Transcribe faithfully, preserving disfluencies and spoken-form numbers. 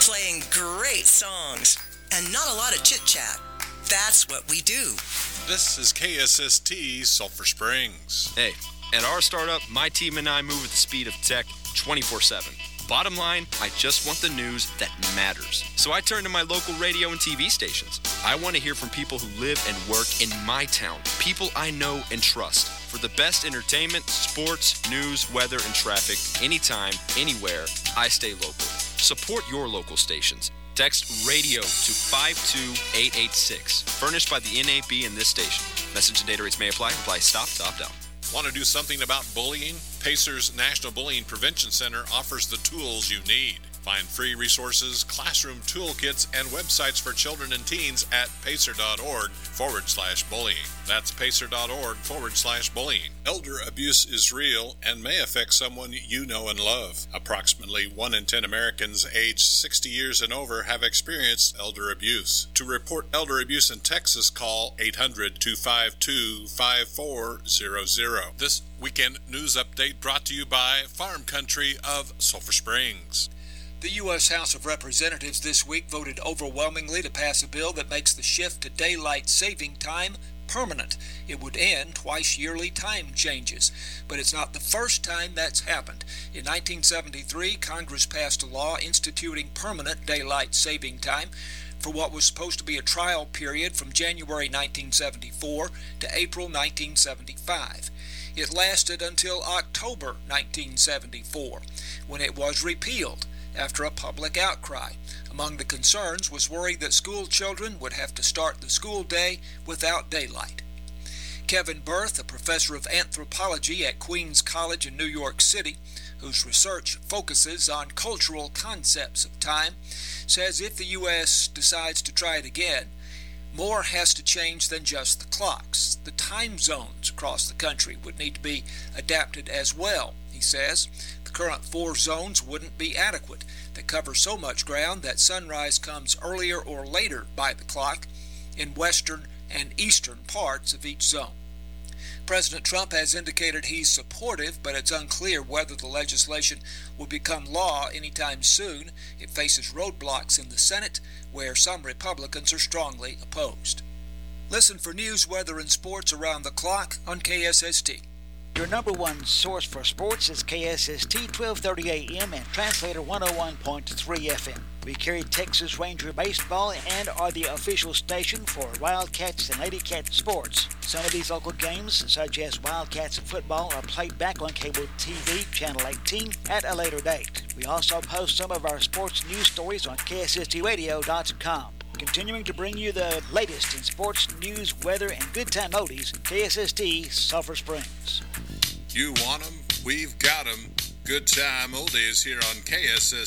playing great songs, and not a lot of chit-chat. That's what we do. This is K S S T Sulphur Springs. Hey, at our startup, my team and I move at the speed of tech twenty-four seven. Bottom line, I just want the news that matters. So I turn to my local radio and T V stations. I want to hear from people who live and work in my town, people I know and trust. For the best entertainment, sports, news, weather, and traffic, anytime, anywhere, I stay local. Support your local stations. Text RADIO to five two eight eight six. Furnished by the N A B and this station. Message and data rates may apply. Reply stop to opt out. Want to do something about bullying? Pacers National Bullying Prevention Center offers the tools you need. Find free resources, classroom toolkits, and websites for children and teens at pacer.org forward slash bullying. That's pacer.org forward slash bullying. Elder abuse is real and may affect someone you know and love. Approximately one in ten Americans aged sixty years and over have experienced elder abuse. To report elder abuse in Texas, call eight hundred, two five two, five four zero zero. This weekend news update brought to you by Farm Country of Sulphur Springs. The U S House of Representatives this week voted overwhelmingly to pass a bill that makes the shift to daylight saving time permanent. It would end twice-yearly time changes. But it's not the first time that's happened. In nineteen seventy-three, Congress passed a law instituting permanent daylight saving time for what was supposed to be a trial period from January nineteen seventy-four to April nineteen seventy-five. It lasted until October nineteen seventy-four, when it was repealed after a public outcry. Among the concerns was worry that school children would have to start the school day without daylight. Kevin Berth, a professor of anthropology at Queens College in New York City, whose research focuses on cultural concepts of time, says if the U S decides to try it again, more has to change than just the clocks. The time zones across the country would need to be adapted as well, he says. The current four zones wouldn't be adequate. They cover so much ground that sunrise comes earlier or later by the clock in western and eastern parts of each zone. President Trump has indicated he's supportive, but it's unclear whether the legislation will become law anytime soon. It faces roadblocks in the Senate, where some Republicans are strongly opposed. Listen for news, weather, and sports around the clock on K S S T. Your number one source for sports is K S S T twelve thirty A M and Translator one oh one point three F M. We carry Texas Ranger baseball and are the official station for Wildcats and Lady Cats sports. Some of these local games, such as Wildcats football, are played back on cable T V Channel eighteen at a later date. We also post some of our sports news stories on K S S T radio dot com. Continuing to bring you the latest in sports, news, weather, and good time oldies, K S S T Sulphur Springs. You want 'em? We've got 'em. Good time oldies here on K S S